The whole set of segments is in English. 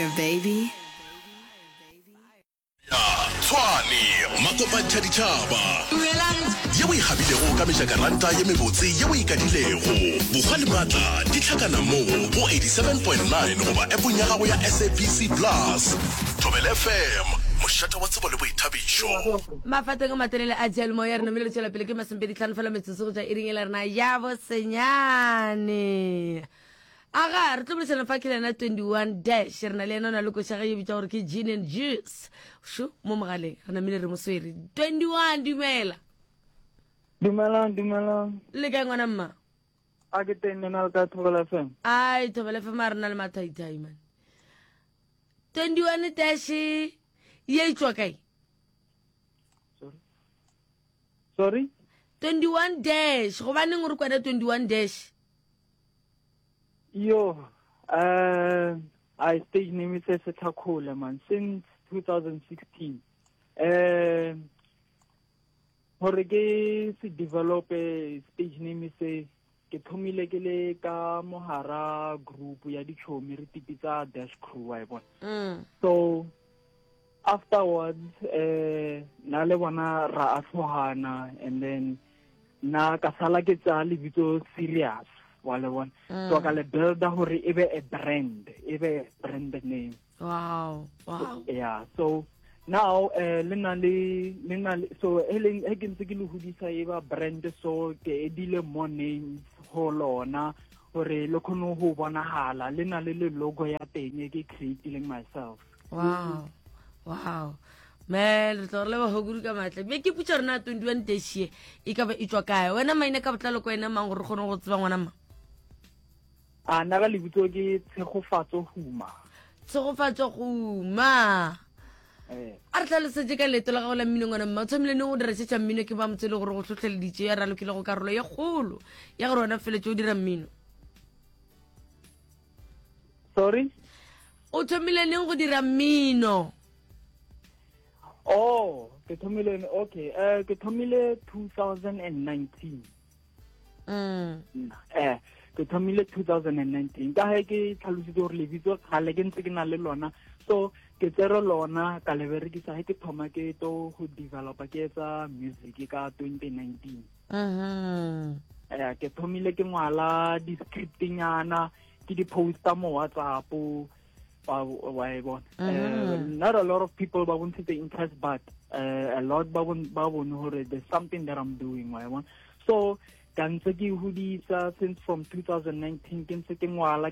Fire, baby. Tshwane makopantsha ditšhaba ye o ikgabilego ka mejakaranta ye mebotse ye o ikadilego bogwa le maatla di tlhakana mo go 87.9 goba appong ya gago ya SABC Plus Thobela FM mošata wa tsebo le boithabišo mafateng a matelele a dialomo ya rena mme le tšwela pele ke masempedi tlhano fela metsotso go ja iring e la rena ya bosenyane aga re tlo bolesana fa ke lena 21 dash re na le ena o na le košaga ye bitša gore ke gin and juice sho mo mogaleng re namile re moswere 21 dumela Dumelang. le kae ngwana mma A ke teng nna ka Thobela FM. ai Thobela FM a re na le mathaitai man 21 dash ye e tswa kae Sorry? 21 dash go baneng o re kwada 21 dash Yo, I stage name is Setakula, man, since 2016. Hore ke se develop a stage name is ke thomile ke le ka mohara group ya di chomi re tipitsa Dash Crew wa bona. So afterwards na le bona ra atlhogana and then na ka sala ke tsa lebitso serious wa le bona so ka le builda hore e be a brand name. Wow. Yeah, so now so eleng e ke ntse ke le hudisa e ba brand so ke edile more names ho lona hore le khono ho bonahala le na le logo ya teng e ke creating myself. Wow. Man, re tlo re ba hoguru ka matla be ke putsa rena 21 dash e ka ba itswa kae wena maina ka botlalo ko ena mang gore gone go tseba ngwana mang Nna ka lebitso ke Tshegofatso Huma. Tshegofatso Huma a re tlhalosetse ka leeto la gago la mmino ngwana mma o tshwanile ne go dira setšha mmino ke ba motsele gore go tlhotlheleditse ya ralokile go karolo ye kgolo ya gore wena feletse o dira mmino Sorry? o thomile neng go dira mmino Ke thomile okay ke thomile 2019 ke thomile 2019 ka he ke tlhalositse gore lebitso gale ke ntse ke na le lona so ke tsere lona ka le berekisa he ke thoma ke to go developa ke etsa music ka 2019 ke thomile ke ngwala di scriptingana ke di posta mo WhatsApp not a lot of people ba bontse the interest but a lot ba bone hore there's something that I'm doing so ka ntse ke hudisa since from 2019 ke ntse ke ngwala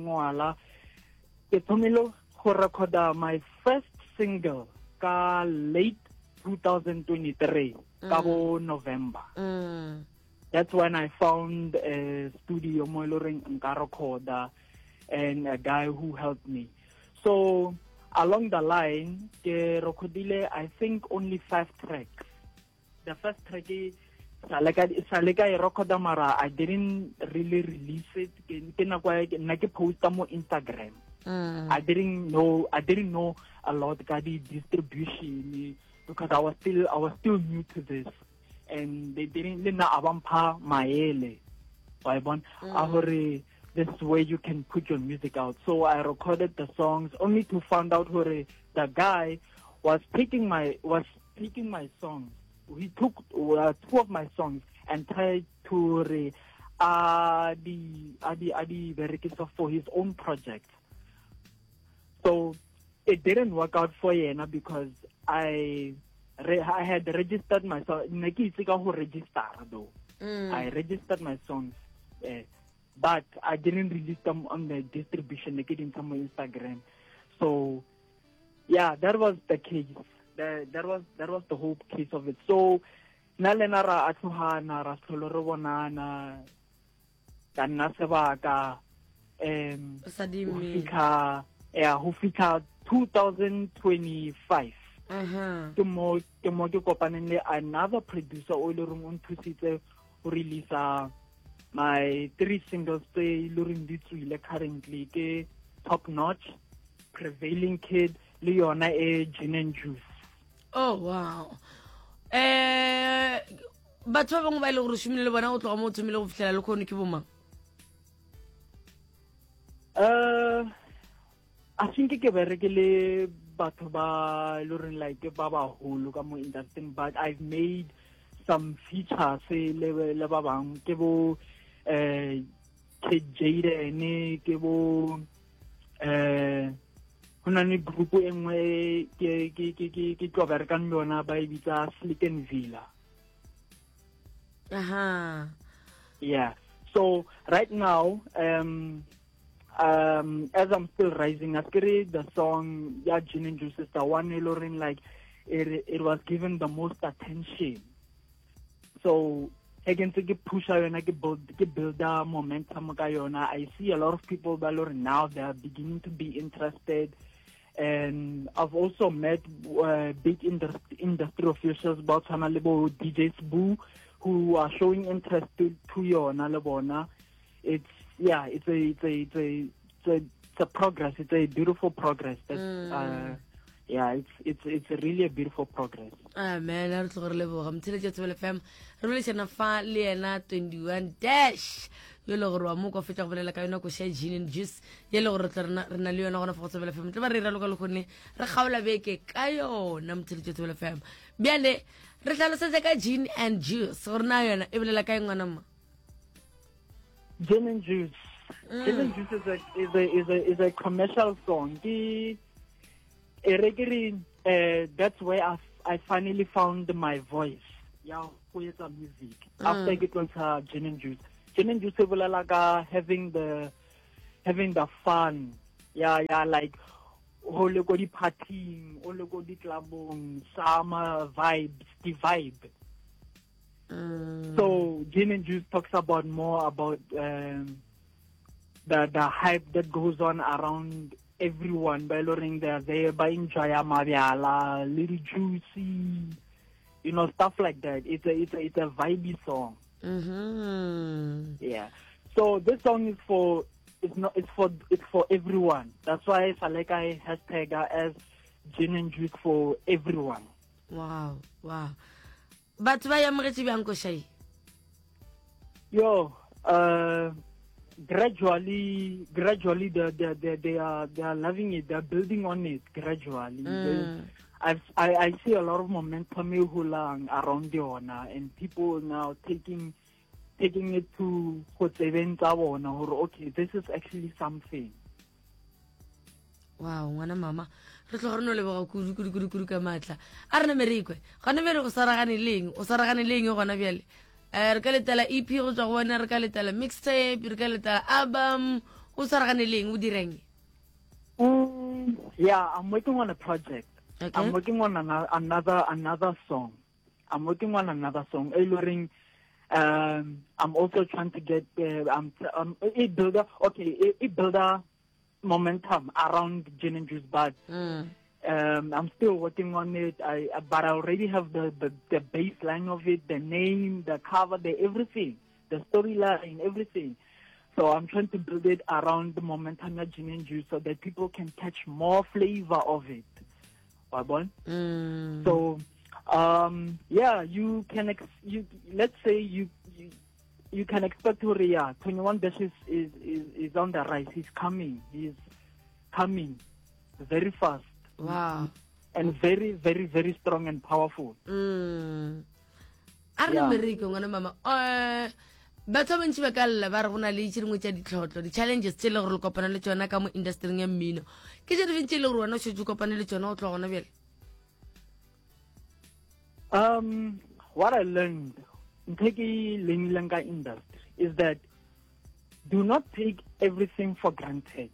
ke thomile go recorda my first single ka late 2023 ka bo November. That's when I found a studio mo loreng nka recorda and a guy who helped me. So along the line ke recordile I think only 5 tracks. The first track Saleka recorda mara I didn't really release it ke na ke posta mo Instagram. I didn't know a lot ka di distribution because I was still new to this and they didn't lena abampa maele ahore this is where you can put your music out. So I recorded the songs only to find out where the guy was picking my songs. He took 2 of my songs and tried to berekisa for his own project. So it didn't work out for Yena because I had registered my song. I registered my songs, but I didn't release them on the distribution. They didn't come on Instagram. So yeah, that was the case. That was the whole case of it. So nalena ra atlohana ra solo bonana kana sebaka ho fika 2025 ke mo ke kopaneng le another producer o le reng o nthusitse go release my 3 singles tse le reng di tswile currently ke Top Notch, Prevailing Kid le yona Gin and Juice. Oh wow. Batho ba bangwe ba ile gore shumile le bona o tloga mo tsomile go fitlela le khone ke bomang I think ke berekele batho ba like ba baholo ka mo industry, but I've made some features le ba bang ke bo Kid Jaden ke bo hona ni group e nngwe ke tlo berekang lona ba e bitsa Slick and Villa. Yeah, so right now as I'm still rising, I create the song Gin and Juice is the one like it was given the most attention. So again to push and I build the momentum. I see a lot of people that now they are beginning to be interested, and I've also met big industry officials about DJ Sbu who are showing interest to Yona. It's a progress. It's a beautiful progress. It's really a beautiful progress. Man, I'm telling you, FM, relation of fa Lena 21 dash. You look at Muko Fit of like I know, Gin and Juice, Yellow Renalion on a photo of FM, Tavara local honey, Rahaula Veke, Kayo, Nam till you FM. Biane, Retala says like a Gin and Juice, or Nayan, even like I'm on Gin and Juice. Gin and Juice is a commercial song. That's where I finally found my voice. Yeah, with the music. After it was Gin and Juice. Gin and Juice will like having the fun. Yeah, like all the partying, all the clubbing, summer vibes, the vibe. So Gin and Juice talks about more about the hype that goes on around everyone by lowering they're buying Jaya Mabiala, Little Juicy, stuff like that. It's a vibey song. Yeah. So this song is for everyone. That's why I like I hashtag as Gin and Juice for everyone. Wow. But why am I Uncle Shay? Yo, gradually they are loving it. They're building on it gradually. I see a lot of momentum around the honor, and people now taking it to okay, this is actually something. Wow, ngwana mama re tlo rona le ba kudu ka matla a rena merikwe gane bele go saragane leng gona bjale re ka letela EP go tswa go bona, re ka letela mixtape, re ka letela album, o saragane leng o direng? Yeah, I'm working on a project. Okay. I'm working on another song. I'm also trying to get it builder momentum around Gin and Juice, but I'm still working on it. But I already have the baseline of it, the name, the cover, everything, the storyline, everything. So I'm trying to build it around the momentum of Gin and Juice so that people can catch more flavor of it. So yeah, you can let's say you can expect to 21 Dash is on the rise. He's coming very fast. Wow. And very, very, very strong and powerful. Mama. Batho ba ntse ba ka lla ba re gona le itse dingwe tša ditlhotlo, di-challenges tse le gore le kopana le tsona ka mo industry ya mmino ke tše dife tše le gore wena o šetse o kopane le tsona o tlo gona bjale? What I learned in taking Lenilanga industry is that do not take everything for granted.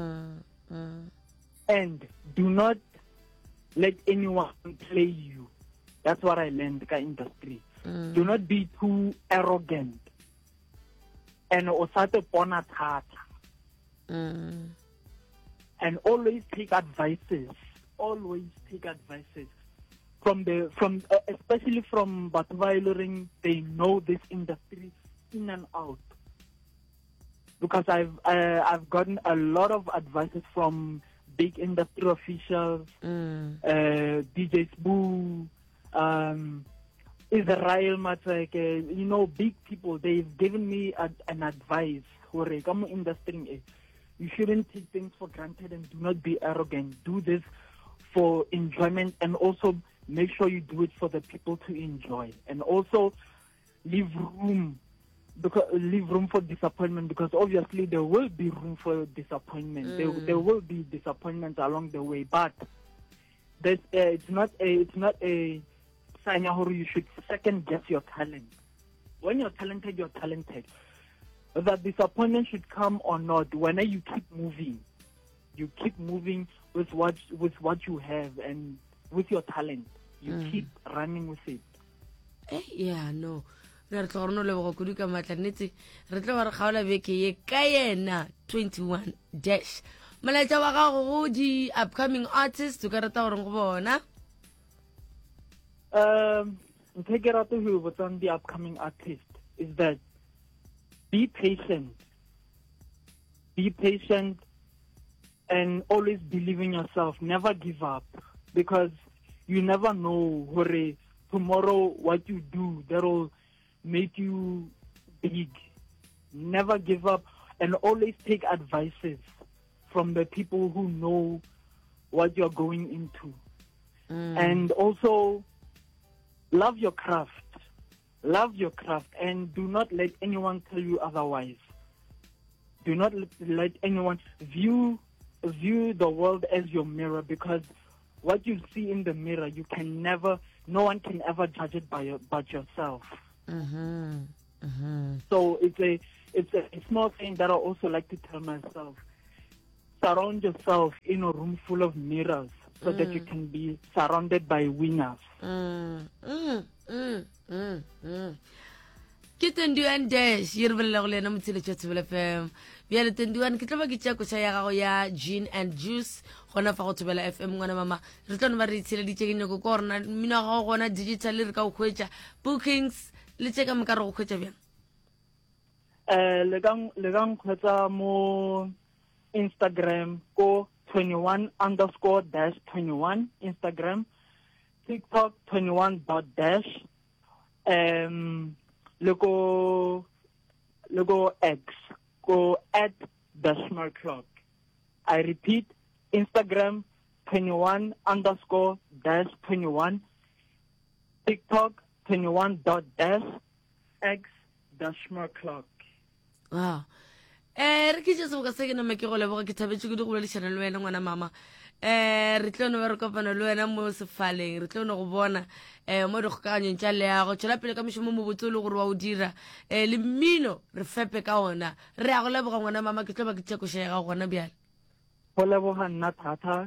And do not let anyone play you. That's what I learned in the industry. Do not be too arrogant. And osate pona thata. And always take advices. From especially from Batuvailoring, they know this industry in and out. Because I've gotten a lot of advices from big industry officials, DJ Sbu, Israel Matseke, big people. They've given me an advice for industry. you shouldn't take things for granted and do not be arrogant. Do this for enjoyment, and also make sure you do it for the people to enjoy, and also leave room for disappointment, because obviously there will be room for disappointment. There will be disappointments along the way, but it's not a sign how you should second guess your talent. When you're talented, you're talented. That disappointment should come or not, when you keep moving with what you have and with your talent. You keep running with it. Yeah, no. Re tlo rona le go kudu ka matlanetse re tlo ba re kgaola beke ye ka yena 21 dash malaja wa gago go di upcoming artists o ka rata gore go bona ntse ke rata go botsang the upcoming artist is that be patient and always believe in yourself. Never give up, because you never know hore tomorrow what you do that'll make you big. Never give up, and always take advices from the people who know what you're going into. And also love your craft, and do not let anyone tell you otherwise. Do not let anyone view the world as your mirror, because what you see in the mirror, no one can ever judge it but yourself. So it's a small thing that I also like to tell myself. Surround yourself in a room full of mirrors so that you can be surrounded by winners. Ke 21 dash ye re bolela go lena motsile Chatsebele FM bjale 21 ke tla ba ke tša koša ya gago ya gin and juice gona fa go Thobela FM ngwana mama re tlo no ba re itsheleditše ke nyako ko rona mmino wa gago gona digital re ka go hwetša bookings le tše ka moka re go hwetša bjang le ka nkgwetsa mo Instagram ko 21_-21 Instagram, TikTok 21.dash, Logo X, go @dashmarclock. I repeat, Instagram 21_-21, TikTok 21.dash, X Wow. Re ke tse go se ke nna ke go leboga ke thabetse ke di go bolelishana le wena ngwana mama re tlo no re kopana le wena mo sefaleng re tlo no go bona mo di gokaganyong tša leago tšwela pele ka mošomo mo botse le gore wa o dira le mmino re fepe ka ona re a go leboga ngwana mama ke tlo ba ke tšekoša ya gago gona bjale go leboga nna thata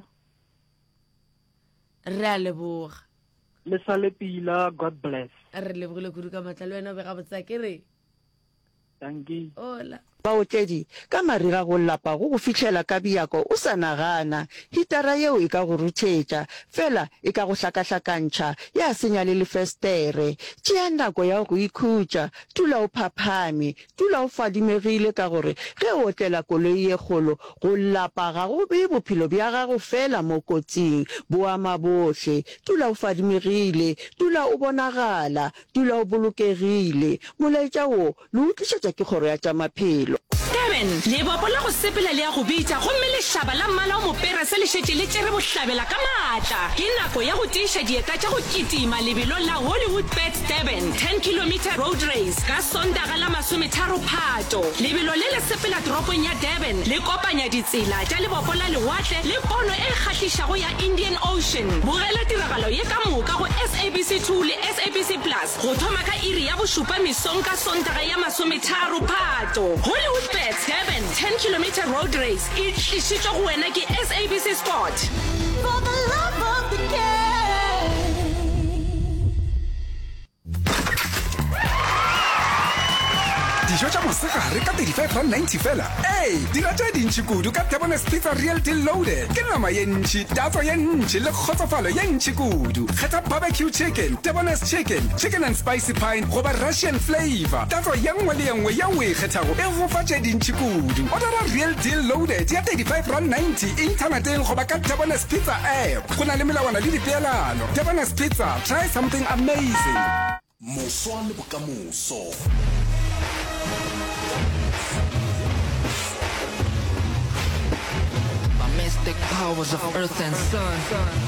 re a leboga le sa le pila. God bless. re lebogile kudu ka matla le wena o bega botsa ke re thank you. Hola. Baotledi ka mariga go lapa go fitlhela ka biako o sa nagana hitara yeo e ka go ruthetša fela e ka go hlakahlakantšha ya senya le lefestere tšea nako ya go ikhutša tula o phaphame tula o fadimegile ka gore ge o otlela koloi ye kgolo go lapa ga go be bophelo bja gago fela mo kotsing bo ama bohle tula o fadimegile tula o bonagala tula o bolokegile molaetša wo le utlišetša ke kgoro ya tša maphelo Durban le bopola go sepela le ya go bitsa go mme le shaba la mmala o mopere se le šetse le tsere bohlabela ka matla ke nako ya go tiša dieta tša go kitima lebelo la Hollywood Bet Durban 10 km road race ka Sondaga la 30 Phato lebelo le le sepela toropong ya Durban le kopanya ditsela tša le bopola le watle le pono e kgahlišago ya Indian Ocean bogela tiragalo ye ka moka go SABC2 le SABC Plus go thoma ka iri ya bošupa mesong ka Sondaga ya 30 Phato Hollywood Bet Durban 10 km road race e tlišitšwe go wena ke SABC Sport. For the love of the game. Dijo tša mosegare ka 35.90 fela dira tša dintši kudu ka Durban's Pizza Real Deal Loaded ke nama ye ntši tatso ye ntši le kgotsofalo ye ntši kudu kgetha barbecue chicken Durban's chicken and spicy pine goba Russian flavor tatso ye nngwe le ye nngwe ya o e kgethago e go fa tše dintši kudu ordera Real Deal Loaded ya 35.90 inthaneteng goba ka Durban's Pizza app go na le melawana le dipeelano Durban's Pizza, try something amazing. Moswa le bokamoso telepathic powers of earth and sun.